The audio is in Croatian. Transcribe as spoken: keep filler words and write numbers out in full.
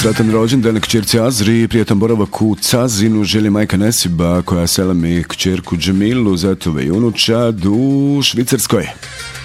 Sretan rođendan kćerci Azri, prijetan boravak u Cazinu, želi majka Nesiba koja selami kćerku Džemilu, zetove i unučad u Švicarskoj.